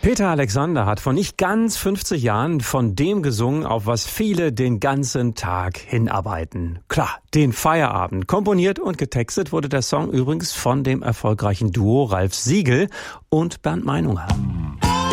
Peter Alexander hat vor nicht ganz 50 Jahren von dem gesungen, auf was viele den ganzen Tag hinarbeiten. Klar, den Feierabend. Komponiert und getextet wurde der Song übrigens von dem erfolgreichen Duo Ralf Siegel und Bernd Meinunger.